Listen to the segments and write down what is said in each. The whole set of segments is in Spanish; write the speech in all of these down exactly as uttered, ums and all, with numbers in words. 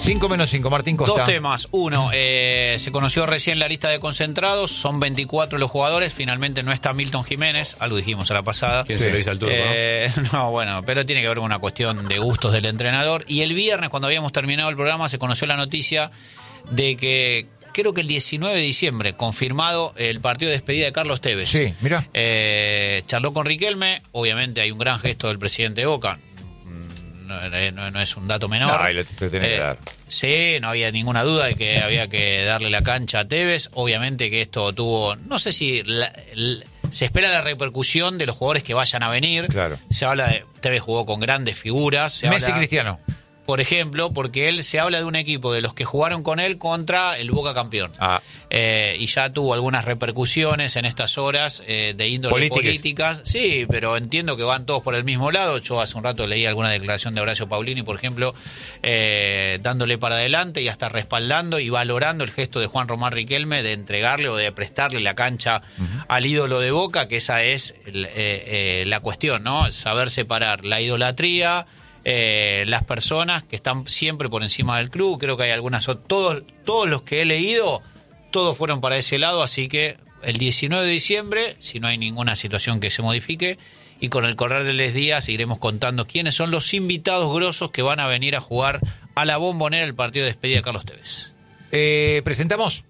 cinco menos cinco, Martín Costa. Dos temas. Uno, eh, se conoció recién la lista de concentrados, son veinticuatro los jugadores, finalmente no está Milton Jiménez, algo dijimos a la pasada. ¿Quién Sí. se lo dice al turco? Eh, no, bueno, pero tiene que ver con una cuestión de gustos del entrenador. Y el viernes, cuando habíamos terminado el programa, se conoció la noticia de que, creo que el diecinueve de diciembre, confirmado el partido de despedida de Carlos Tevez. Sí, mira. Eh, charló con Riquelme, obviamente hay un gran gesto del presidente de Boca. No, no, no es un dato menor. No, ahí le te tenés que dar. Sí, no había ninguna duda de que había que darle la cancha a Tevez. Obviamente que esto tuvo, no sé si la, la, se espera la repercusión de los jugadores que vayan a venir. Claro. Se habla de, Tevez jugó con grandes figuras. Se Messi habla, Cristiano. por ejemplo, porque él se habla de un equipo de los que jugaron con él contra el Boca campeón. Ah. Eh, y ya tuvo algunas repercusiones en estas horas eh, de índole Políticas. políticas. Sí, pero entiendo que van todos por el mismo lado. Yo hace un rato leí alguna declaración de Horacio Paulini, por ejemplo, eh, dándole para adelante y hasta respaldando y valorando el gesto de Juan Román Riquelme de entregarle o de prestarle la cancha uh-huh. al ídolo de Boca, que esa es el, eh, eh, la cuestión, ¿no? Saber separar la idolatría, Eh, las personas que están siempre por encima del club. Creo que hay algunas, todos, todos los que he leído, todos fueron para ese lado, así que el diecinueve de diciembre, si no hay ninguna situación que se modifique, y con el correr de los días iremos contando quiénes son los invitados grosos que van a venir a jugar a la Bombonera el partido de despedida de Carlos Tevez. Eh, presentamos.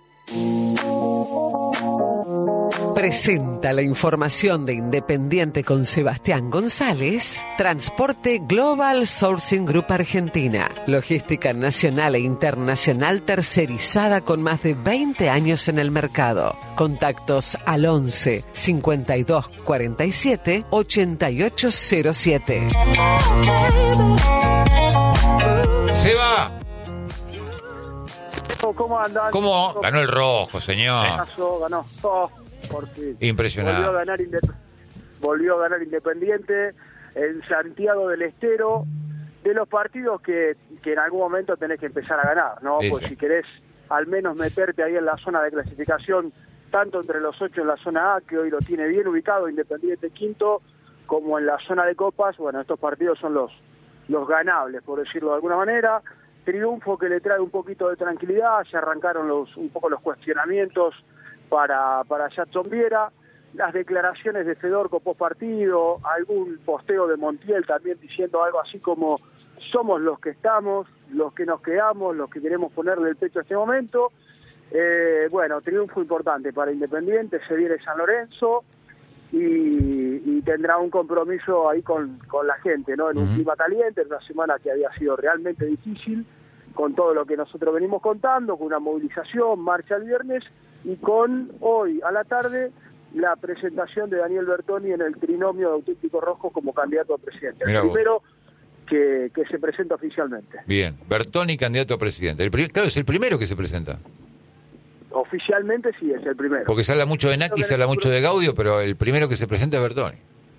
Presenta la información de Independiente con Sebastián González, Transporte Global Sourcing Group Argentina, logística nacional e internacional tercerizada con más de veinte años en el mercado. Contactos al once, cincuenta y dos, cuarenta y siete, ochenta y ocho cero siete. Seba, ¿Cómo andan? ¿cómo ganó el rojo, señor? Ganó, ganó. Oh, por fin. Impresionante. Volvió a ganar Indep- volvió a ganar Independiente en Santiago del Estero, de los partidos que, que en algún momento tenés que empezar a ganar, ¿no? Sí, Pues sí. si querés al menos meterte ahí en la zona de clasificación, tanto entre los ocho en la zona A, que hoy lo tiene bien ubicado Independiente quinto, como en la zona de copas, bueno, estos partidos son los, los ganables, por decirlo de alguna manera. Triunfo que le trae un poquito de tranquilidad, ya arrancaron los un poco los cuestionamientos para, para Jackson Viera, las declaraciones de Fedorco post partido, algún posteo de Montiel también diciendo algo así como somos los que estamos, los que nos quedamos, los que queremos ponerle el pecho a este momento. Eh, bueno, triunfo importante para Independiente, se viene San Lorenzo y, y tendrá un compromiso ahí con, con la gente, ¿no? En un uh-huh. clima caliente, en una semana que había sido realmente difícil, con todo lo que nosotros venimos contando, con una movilización, marcha el viernes, y con hoy a la tarde la presentación de Daniel Bertoni en el trinomio de Auténtico Rojo como candidato a presidente. Mirá el vos. primero que, que se presenta oficialmente. Bien, Bertoni candidato a presidente. El pri- claro, es el primero que se presenta. Oficialmente sí, es el primero. Porque se habla mucho de Naki, se habla mucho de Gaudio, pero el primero que se presenta es Bertoni.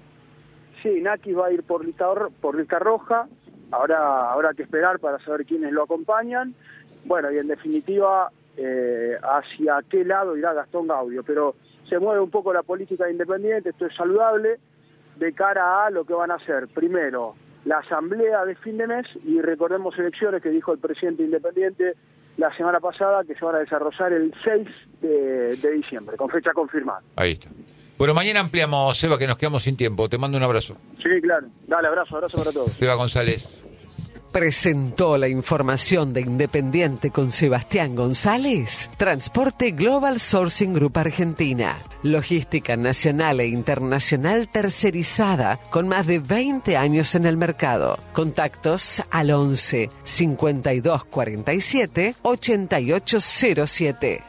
Sí, Naki va a ir por lista, por lista roja. Ahora habrá que esperar para saber quiénes lo acompañan. Bueno, y en definitiva, eh, hacia qué lado irá Gastón Gaudio. Pero se mueve un poco la política de Independiente, esto es saludable, de cara a lo que van a hacer. Primero, la asamblea de fin de mes, y recordemos elecciones que dijo el presidente Independiente la semana pasada, que se van a desarrollar el seis de, de diciembre, con fecha confirmada. Ahí está. Bueno, mañana ampliamos, Seba, que nos quedamos sin tiempo. Te mando un abrazo. Sí, claro. Dale, abrazo, abrazo para todos. Seba González. Presentó la información de Independiente con Sebastián González, Transporte Global Sourcing Group Argentina, logística nacional e internacional tercerizada con más de veinte años en el mercado. Contactos al once, cincuenta y dos, cuarenta y siete, ochenta y ocho cero siete.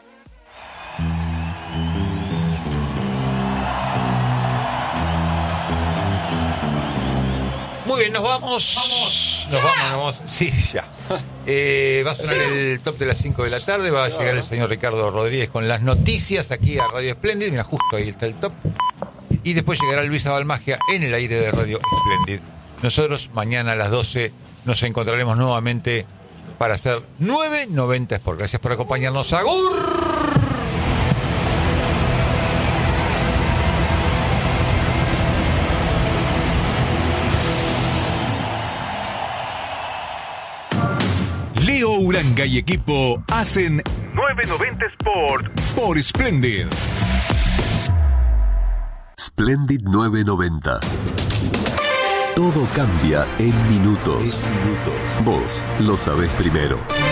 Muy bien, nos vamos. Vamos. Nos vamos, nos vamos. Sí, ya. Eh, va a sonar el top de las cinco de la tarde. Va a llegar el señor Ricardo Rodríguez con las noticias aquí a Radio Splendid. Mira, justo ahí está el top. Y después llegará Luis Abalmagia en el aire de Radio Splendid. Nosotros mañana a las doce nos encontraremos nuevamente para hacer nueve noventa Sport. Gracias por acompañarnos. ¡Agur! Leo Uranga y equipo hacen novecientos noventa Sport por Splendid. Splendid novecientos noventa. Todo cambia en minutos. Vos lo sabés primero.